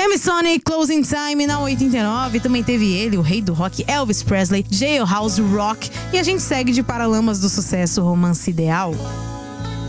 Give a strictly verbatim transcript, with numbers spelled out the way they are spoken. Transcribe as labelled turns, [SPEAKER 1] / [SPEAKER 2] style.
[SPEAKER 1] M-Sonic, Closing Time, na oitenta e nove. Também teve ele, o rei do rock, Elvis Presley, Jailhouse Rock. E a gente segue de Paralamas do Sucesso, Romance Ideal.